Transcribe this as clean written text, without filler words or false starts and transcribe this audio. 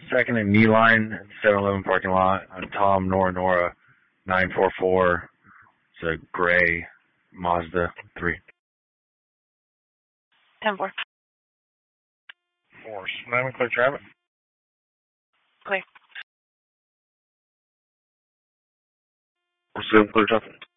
second and knee line, 7-Eleven parking lot. I'm Tom Nora 944. It's a gray Mazda 3. 10-4. 4-9, clear traffic. Clear. 4-7, clear traffic.